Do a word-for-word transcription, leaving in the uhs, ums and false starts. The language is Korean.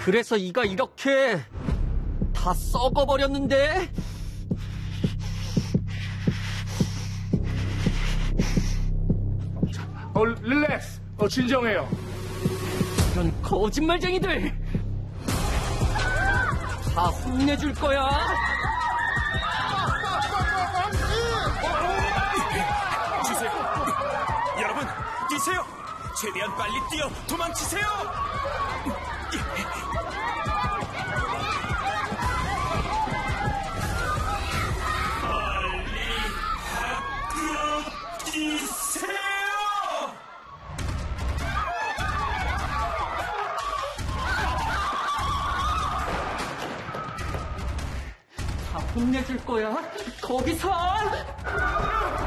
그래서 이가 이렇게 다 썩어버렸는데? 어, 릴렉스. 어, 진정해요. 이런 거짓말쟁이들! 다 혼내줄 거야! 주세요! 여러분, 뛰세요! 최대한 빨리 뛰어 도망치세요! 빨리 밖으로 뛰세요! 다 혼내줄 거야? 거기서!